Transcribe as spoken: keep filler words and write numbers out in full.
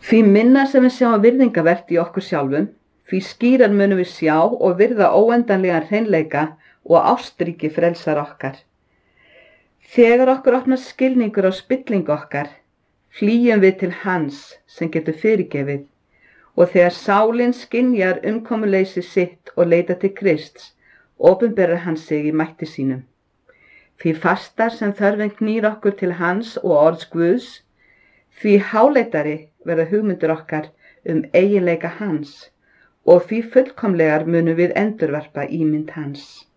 Því minna sem við sjáum virðingavert í okkur sjálfum, því skýrar munum við sjá og virða óendanlegan hreinleika og ástríki frelsar okkar. Þegar okkur opnast skilningur á spillingu okkar, flýjum við til hans sem getur fyrirgefið, og þegar sálin skynjar umkomuleysi sitt og leitar til Krists, opinberar hann sig í mætti sínum. Því fastar sem þörfin knýr okkur til hans og orðs Guðs, því háleitari verða hugmyndir okkar um eiginleika hans og því fullkomlegar munum við endurvarpa ímynd hans.